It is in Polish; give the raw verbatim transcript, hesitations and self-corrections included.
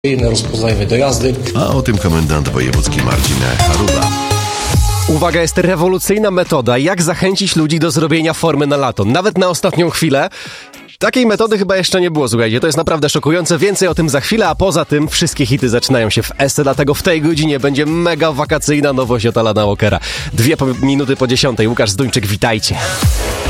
rozpoznajemy dojazdy. A o tym komendant wojewódzki Marcin Haruba. Uwaga, jest rewolucyjna metoda, jak zachęcić ludzi do zrobienia formy na lato, nawet na ostatnią chwilę. Takiej metody chyba jeszcze nie było, słuchajcie, to jest naprawdę szokujące. Więcej o tym za chwilę, a poza tym wszystkie hity zaczynają się w S, dlatego w tej godzinie będzie mega wakacyjna nowość od Alana Walkera. Dwie po, minuty po dziesiątej. Łukasz Zduńczyk, witajcie.